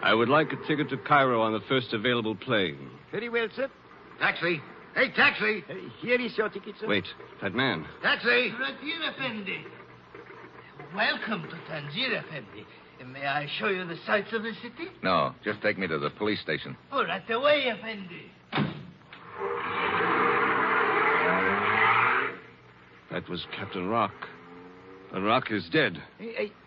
I would like a ticket to Cairo on the first available plane. Very well, sir. Taxi. Hey, taxi. Here is your ticket, sir. Wait, that man. Taxi. Tangier Effendi. Welcome to Tangier Effendi. May I show you the sights of the city? No, just take me to the police station. Oh, right away, Effendi. That was Captain Rock. But Rock is dead. Hey,